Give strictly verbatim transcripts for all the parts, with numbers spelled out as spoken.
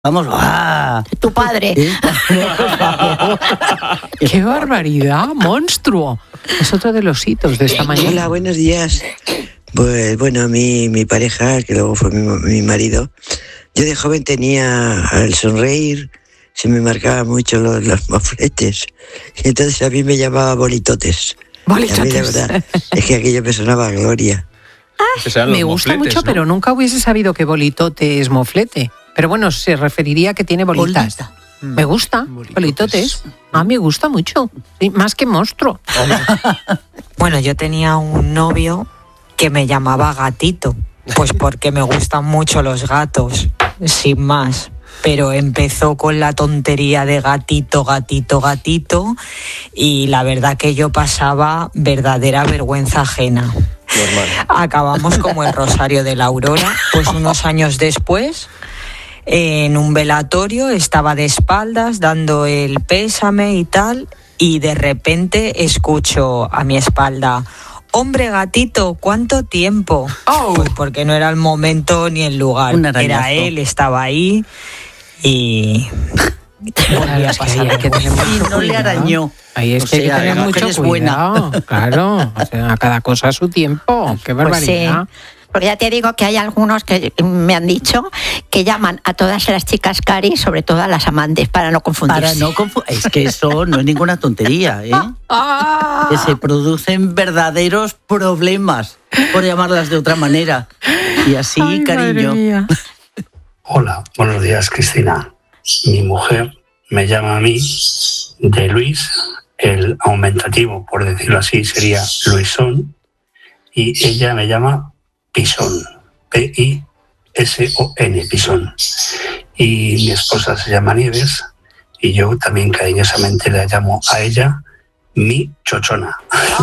Vamos, ¡ah! Tu padre. ¿Eh? Por favor. ¡Qué barbaridad! ¡Monstruo! Es otro de los hitos de esta mañana. Hola, buenos días. Pues bueno, mi, mi pareja, que luego fue mi, mi marido, yo de joven tenía, al sonreír, se me marcaban mucho los, los mofletes. Y entonces a mí me llamaba bolitotes. Bolitotes. A mí la verdad es que aquello me sonaba a gloria. Ah, me gusta mucho, ¿no? Pero nunca hubiese sabido que bolitote es moflete. Pero bueno, se referiría a que tiene bolitas. Bolita. Me gusta, bolitotes. bolitotes. Ah, me gusta mucho. Sí, más que monstruo. Bueno, yo tenía un novio que me llamaba gatito. Pues porque me gustan mucho los gatos, sin más. Pero empezó con la tontería de gatito, gatito, gatito. Y la verdad que yo pasaba verdadera vergüenza ajena. Normal. Acabamos como el Rosario de la Aurora. Pues unos años después, en un velatorio, estaba de espaldas dando el pésame y tal, y de repente escucho a mi espalda: hombre gatito, ¿cuánto tiempo? Oh. Pues porque no era el momento ni el lugar. Era él, estaba ahí y volvía a pasar. Que y no le arañó. Ahí es o que sea, hay que tener mucho cuidado. Buena. Claro, o sea, cada cosa a su tiempo. Qué barbaridad. Pues sí. Porque ya te digo que hay algunos que me han dicho que llaman a todas las chicas Cari, sobre todo a las amantes, para no confundirse. Para no confu- es que eso no es ninguna tontería, ¿eh? Ah. Que se producen verdaderos problemas por llamarlas de otra manera. Y así, ay, cariño. Hola, buenos días, Cristina. Mi mujer me llama a mí de Luis, el aumentativo, por decirlo así, sería Luisón, y ella me llama Pisón, P I S O N, Pisón. Y mi esposa se llama Nieves y yo también cariñosamente la llamo a ella mi chochona.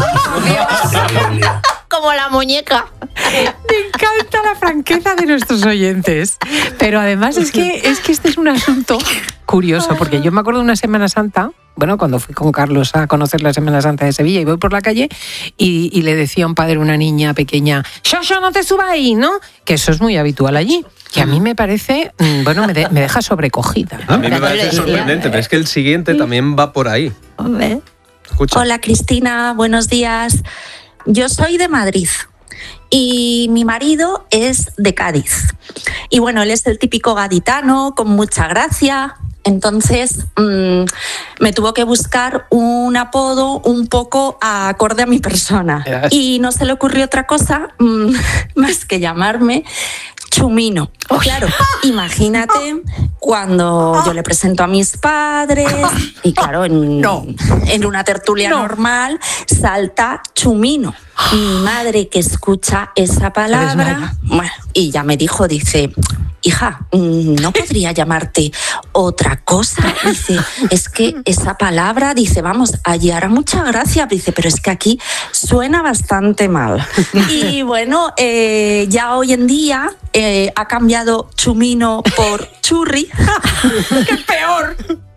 Como la muñeca. Me encanta la franqueza de nuestros oyentes. Pero además es que, es que este es un asunto curioso, porque yo me acuerdo de una Semana Santa, bueno, cuando fui con Carlos a conocer la Semana Santa de Sevilla, y voy por la calle y, y le decía a un padre a una niña pequeña: ¡Shosho, no te subas ahí!, ¿no? Que eso es muy habitual allí. Que a mí me parece, bueno, me, de, me deja sobrecogida. A mí me parece sorprendente, pero es que el siguiente también va por ahí. Escucha. Hola, Cristina, buenos días. Yo soy de Madrid y mi marido es de Cádiz. Y bueno, él es el típico gaditano con mucha gracia. Entonces mmm, me tuvo que buscar un apodo un poco acorde a mi persona. Y no se le ocurrió otra cosa mmm, más que llamarme Chumino. Claro, imagínate cuando yo le presento a mis padres y claro, en, no. en una tertulia no. normal salta Chumino. Mi madre, que escucha esa palabra, bueno, y ya me dijo, dice: hija, ¿no podría llamarte otra cosa? Dice, es que esa palabra, dice, vamos, allí hará mucha gracia, dice, pero es que aquí suena bastante mal. Y bueno, eh, ya hoy en día eh, ha cambiado Chumino por Churri. ¡Qué peor!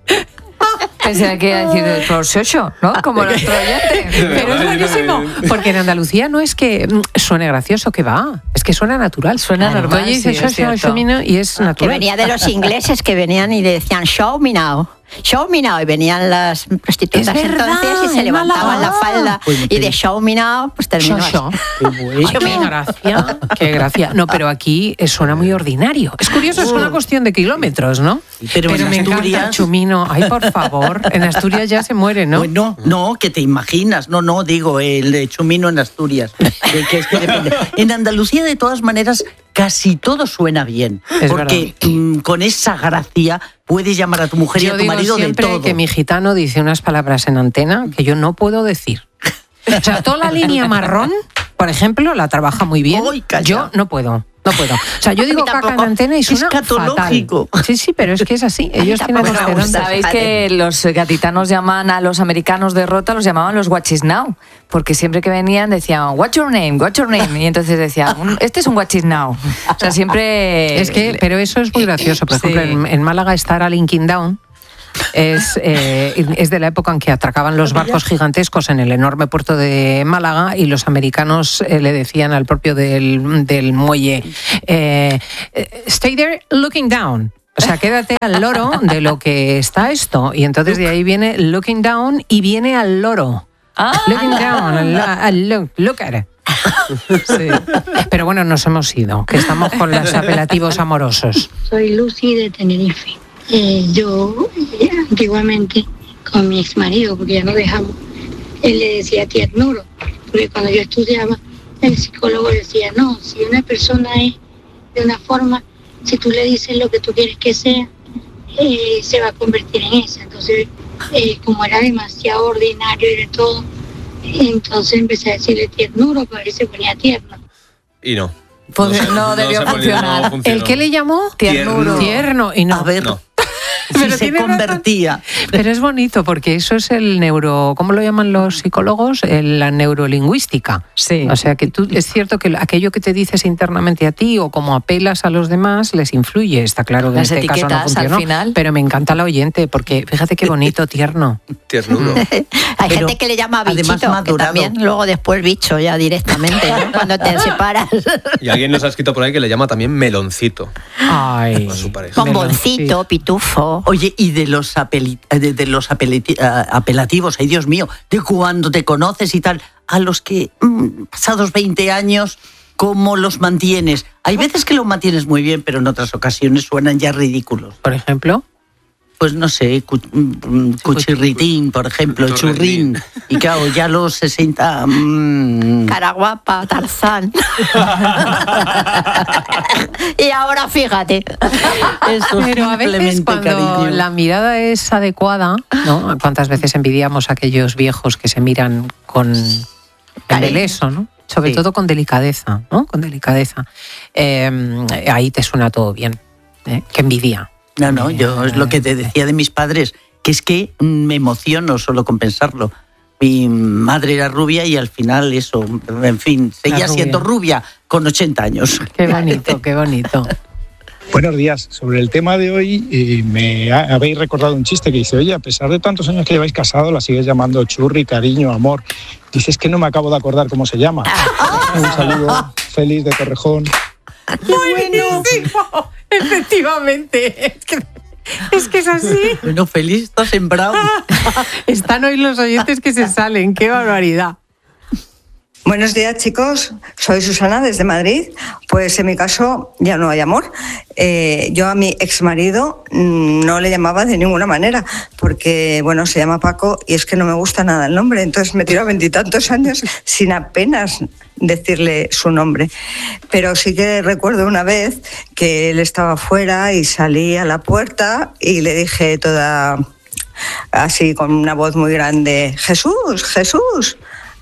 Pensé que iba a decir por Xoxo, ¿no? Como nuestro oyente. Pero es buenísimo, porque en Andalucía no es que suene gracioso, que va, es que suena natural. Suena claro, normal, dice, sí, es cierto. Y es natural. Que venía de los ingleses que venían y decían show me now. Show me now, y venían las prostitutas entonces y se levantaban la falda pues, y de show me now pues terminó show, show. Qué, qué gracia, qué gracia. No, pero aquí suena muy ordinario. Es curioso, es una cuestión de kilómetros, ¿no? Pero, pero en me Asturias... encanta Chumino. Ay, por favor, en Asturias ya se muere, ¿no? Pues no, no, que te imaginas. No, no, digo, el de Chumino en Asturias. Que es que depende. En Andalucía, de todas maneras, casi todo suena bien. Es porque mm, con esa gracia puedes llamar a tu mujer yo y a tu marido de todo. Yo digo siempre que mi gitano dice unas palabras en antena que yo no puedo decir. O sea, toda la línea marrón, por ejemplo, la trabaja muy bien. Uy, yo no puedo. No puedo. O sea, yo digo caca en antena y suena fatal. Sí, sí, pero es que es así. Ellos tienen los Sabéis que los gaditanos llaman a los americanos de Rota, los llamaban los Watches Now, porque siempre que venían decían what's your name, what's your name, y entonces decían este es un Watches Now. O sea, siempre. Es que, pero eso es muy gracioso. Por ejemplo, sí. en, en Málaga está a Linking Down. Es, eh, es de la época en que atracaban los barcos gigantescos en el enorme puerto de Málaga y los americanos eh, le decían al propio del, del muelle eh, stay there looking down. O sea, quédate al loro de lo que está esto. Y entonces de ahí viene looking down y viene al loro. Ah, looking down, al, al look, look at it. Sí. Pero bueno, nos hemos ido, que estamos con los apelativos amorosos. Soy Lucy de Tenerife. Eh, yo eh, antiguamente con mi ex marido, porque ya nos dejamos, él le decía tiernuro, porque cuando yo estudiaba, el psicólogo decía, no, si una persona es de una forma, si tú le dices lo que tú quieres que sea, eh, se va a convertir en esa. Entonces, eh, como era demasiado ordinario y de todo, entonces empecé a decirle tiernuro para ver si se ponía tierno. Y no. Pues no, no debió no funcionar. No funcionó. ¿El qué le llamó? Ternuro. Tierno. Y no. A ver, No. si Pero se tiene convertía. razón. Pero es bonito porque eso es el neuro, ¿cómo lo llaman los psicólogos? El- La neurolingüística. Sí. O sea que tú, es cierto que aquello que te dices internamente a ti o como apelas a los demás les influye. Está claro que Las en este caso no etiquetas, al funcionó. final. Pero me encanta la oyente porque fíjate qué bonito, tierno. Tiernuro. Hay Pero gente que le llama además bichito, que madurado. también luego después bicho ya directamente, ¿no? Cuando te separas. Y alguien nos ha escrito por ahí que le llama también meloncito Ay. a su pareja. Bomboncito, pitufo. Oye, y de los, apeli- de, de los apeliti- ah, apelativos, ay Dios mío, de cuando te conoces y tal, a los que mm, pasados veinte años, ¿cómo los mantienes? Hay veces que los mantienes muy bien, pero en otras ocasiones suenan ya ridículos. Por ejemplo. Pues no sé, cu- mm, cuchirritín, por ejemplo, Torrellín. churrín. Y claro, ya los sesenta... mm, Cara guapa, Tarzán. Y ahora fíjate. eso Pero a veces simplemente, cuando cariño. la mirada es adecuada, ¿no? ¿Cuántas veces envidiamos a aquellos viejos que se miran con embeleso, ¿no? Sobre Sí. todo con delicadeza, ¿no? Con delicadeza. Eh, ahí te suena todo bien. ¿eh? Qué envidia. No, no, yo es lo que te decía de mis padres, que es que me emociono solo con pensarlo. Mi madre era rubia y al final eso, en fin, seguía rubia. siendo rubia con ochenta años. Qué bonito, qué bonito. Buenos días. Sobre el tema de hoy, eh, me ha- habéis recordado un chiste que dice, oye, a pesar de tantos años que lleváis casado, la sigues llamando churri, cariño, amor. Dices que no me acabo de acordar cómo se llama. Un saludo feliz de Torrejón. Buenísimo, efectivamente. Es que, es que es así. Bueno, feliz, estás sembrado. Están hoy los oyentes que se salen, qué barbaridad. Buenos días, chicos. Soy Susana desde Madrid. Pues en mi caso ya no hay amor. Eh, yo a mi ex marido no le llamaba de ninguna manera, porque bueno, se llama Paco y es que no me gusta nada el nombre. Entonces me tiro veintitantos años sin apenas decirle su nombre. Pero sí que recuerdo una vez que él estaba fuera y salí a la puerta y le dije toda así con una voz muy grande, Jesús, Jesús.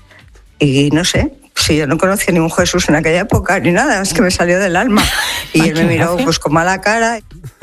Y no sé, si yo no conocía ningún Jesús en aquella época ni nada, es que me salió del alma. Y él me miró pues con mala cara.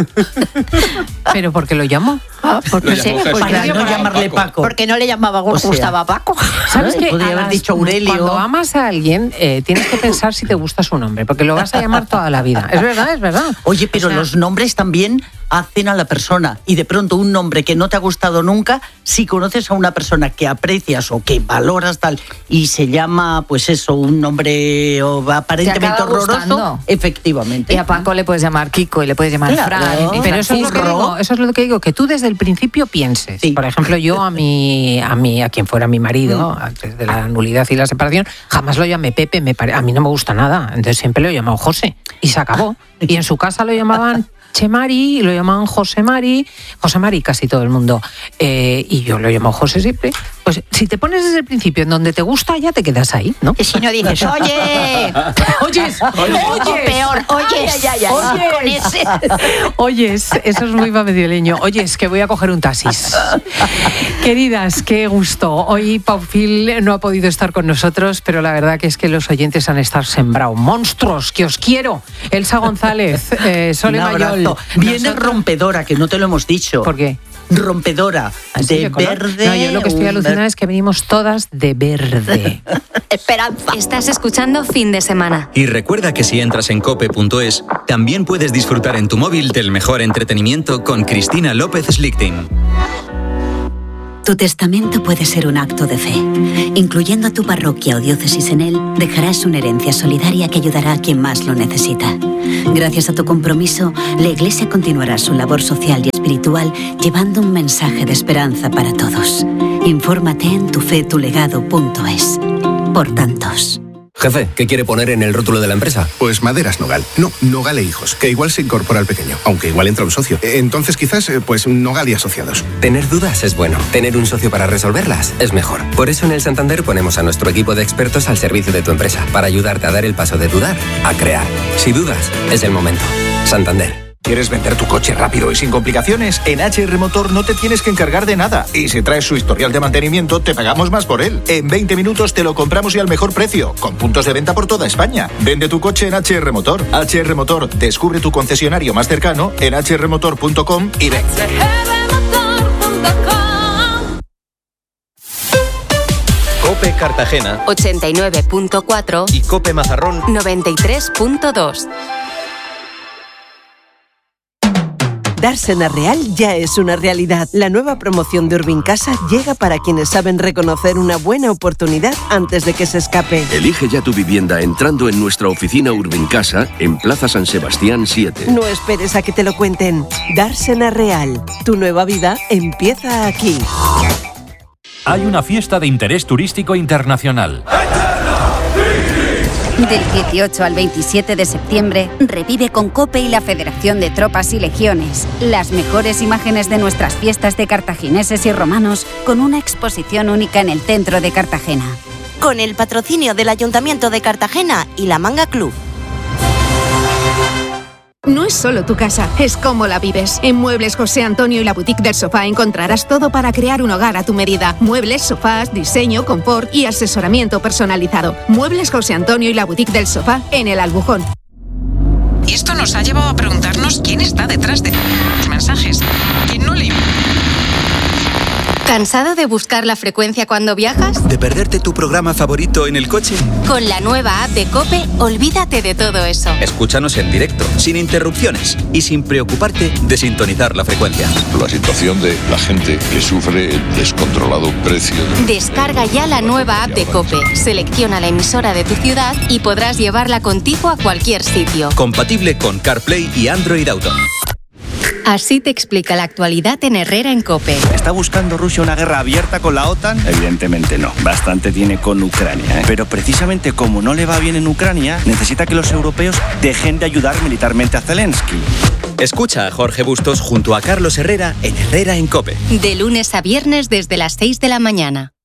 ¿Pero por qué lo llamó? Ah, porque Lo sí, llamó Jesús. porque Para no llamarle Paco. porque no le llamaba O sea, Gustavo a Paco. ¿Sabes ¿Eh? qué? Podría A haber las- dicho Aurelio. Cuando amas a alguien, eh, tienes que pensar si te gusta su nombre, porque lo vas a llamar toda la vida. Es verdad, es verdad. Oye, pero O sea, los nombres también hacen a la persona. Y de pronto un nombre que no te ha gustado nunca, si conoces a una persona que aprecias o que valoras tal, y se llama, pues eso, un nombre o aparentemente acaba horroroso, gustando. efectivamente. Y a Paco le puedes llamar Kiko y le puedes llamar Claro. Fran. y Pero eso es, lo que Francisco. digo, eso es lo que digo, que tú desde el principio pienses. Sí. Por ejemplo, yo a mi, a mi, a quien fuera mi marido, antes de la nulidad y la separación, jamás lo llamé Pepe, me pare- a mí no me gusta nada. Entonces siempre lo he llamado José. Y se acabó. Y en su casa lo llamaban Chemari, y lo llamaban José Mari, José Mari casi todo el mundo. Eh, y yo lo llamo José siempre. Pues si te pones desde el principio en donde te gusta, ya te quedas ahí, ¿no? Y si no dices, oye, Oyes, o peor, oye, Oyes. con ese. Oyes, eso es muy madrileño. Oyes, que voy a coger un taxis. Queridas, qué gusto. Hoy Pau Phil no ha podido estar con nosotros, pero la verdad que es que los oyentes han estado sembrados. ¡Monstruos, que os quiero! Elsa González, eh, Sole Un abrazo. Mayol. Viene Nosotros- rompedora, que no te lo hemos dicho. ¿Por qué? Rompedora, ¿Así de color? verde. No, yo lo que estoy un alucinada ver- es que venimos todas de verde. Esperanza. Estás escuchando Fin de Semana. Y recuerda que si entras en cope punto es, también puedes disfrutar en tu móvil del mejor entretenimiento con Cristina López Slichting. Tu testamento puede ser un acto de fe. Incluyendo a tu parroquia o diócesis en él, dejarás una herencia solidaria que ayudará a quien más lo necesita. Gracias a tu compromiso, la Iglesia continuará su labor social y espiritual llevando un mensaje de esperanza para todos. Infórmate en tufetulegado punto es. Por tantos. Jefe, ¿qué quiere poner en el rótulo de la empresa? Pues Maderas Nogal. No, Nogal e Hijos, que igual se incorpora al pequeño, aunque igual entra un socio. Entonces quizás, pues Nogal y Asociados. Tener dudas es bueno. Tener un socio para resolverlas es mejor. Por eso en el Santander ponemos a nuestro equipo de expertos al servicio de tu empresa, para ayudarte a dar el paso de dudar a crear. Si dudas, es el momento. Santander. ¿Quieres vender tu coche rápido y sin complicaciones? En H R Motor no te tienes que encargar de nada. Y si traes su historial de mantenimiento, te pagamos más por él. En veinte minutos te lo compramos y al mejor precio, con puntos de venta por toda España. Vende tu coche en H R Motor. H R Motor, descubre tu concesionario más cercano en h r motor punto com y ven. Cope Cartagena ochenta y nueve punto cuatro y Cope Mazarrón noventa y tres punto dos. Dársena Real ya es una realidad. La nueva promoción de Urbincasa llega para quienes saben reconocer una buena oportunidad antes de que se escape. Elige ya tu vivienda entrando en nuestra oficina Urbincasa en Plaza San Sebastián siete. No esperes a que te lo cuenten. Dársena Real. Tu nueva vida empieza aquí. Hay una fiesta de interés turístico internacional. Del dieciocho al veintisiete de septiembre, revive con COPE y la Federación de Tropas y Legiones las mejores imágenes de nuestras fiestas de cartagineses y romanos con una exposición única en el centro de Cartagena. Con el patrocinio del Ayuntamiento de Cartagena y la Manga Club. No es solo tu casa, es cómo la vives. En Muebles José Antonio y la Boutique del Sofá encontrarás todo para crear un hogar a tu medida. Muebles, sofás, diseño, confort y asesoramiento personalizado. Muebles José Antonio y la Boutique del Sofá en El Albujón. Y esto nos ha llevado a preguntarnos quién está detrás de los mensajes. ¿Quién no le... ¿Cansado de buscar la frecuencia cuando viajas? ¿De perderte tu programa favorito en el coche? Con la nueva app de COPE, olvídate de todo eso. Escúchanos en directo, sin interrupciones y sin preocuparte de sintonizar la frecuencia. La situación de la gente que sufre el descontrolado precio. De... Descarga ya la nueva app de COPE, selecciona la emisora de tu ciudad y podrás llevarla contigo a cualquier sitio. Compatible con CarPlay y Android Auto. Así te explica la actualidad en Herrera en COPE. ¿Está buscando Rusia una guerra abierta con la OTAN? Evidentemente no. Bastante tiene con Ucrania, ¿eh? Pero precisamente como no le va bien en Ucrania, necesita que los europeos dejen de ayudar militarmente a Zelensky. Escucha a Jorge Bustos junto a Carlos Herrera en Herrera en COPE. De lunes a viernes desde las seis de la mañana.